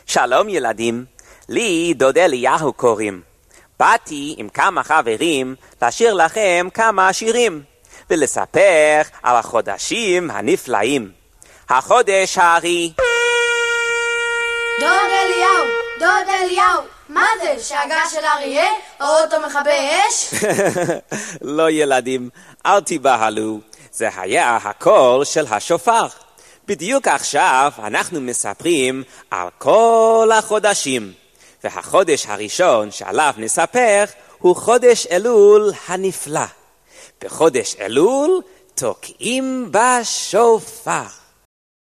שלום ילדים, לי דוד אליהו קוראים. באתי עם כמה חברים לשיר לכם כמה שירים ולספר על החודשים הנפלאים. החודש הארי. דוד אליהו, מה זה? שאגה של אריה? האוטו מכבה אש? לא ילדים, אל תיבהלו. זה היה הקול של השופר. בדיוק עכשיו אנחנו מספרים על כל החודשים. והחודש הראשון שעליו נספר הוא חודש אלול הנפלא. בחודש אלול תוקעים בשופר.